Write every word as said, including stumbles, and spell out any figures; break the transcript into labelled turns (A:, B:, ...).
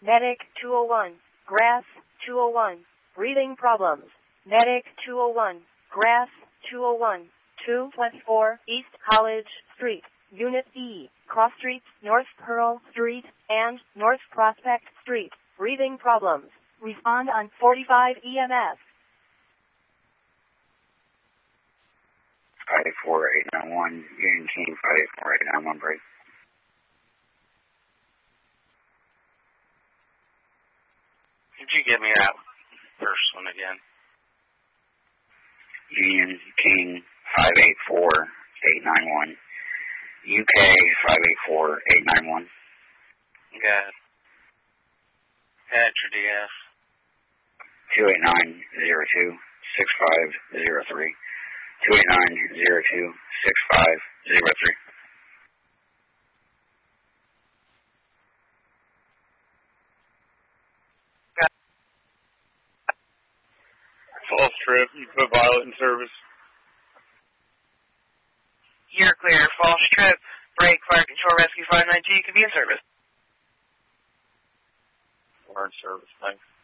A: Medic two oh one. Grass two oh one. Breathing problems. Medic two oh one. Grass two oh one. two twenty-four East College Street. Unit E. Cross Streets, North Pearl Street, and North Prospect Street. Breathing problems. Respond on forty-five E M S.
B: five eight four eight nine one, Union King, five eight four eight nine one, break.
C: Could you give me that first one again?
B: Union King, five eight four eight nine one, U K, five eight four eight nine one.
C: Got it. Got your D F.
B: two eight nine zero two six five zero three. two eight nine zero two six five zero three.
D: False trip. You put Violet in service.
E: You're clear. False trip. Break. Fire control rescue five nine two. You can be in service.
D: We're in service. Thanks.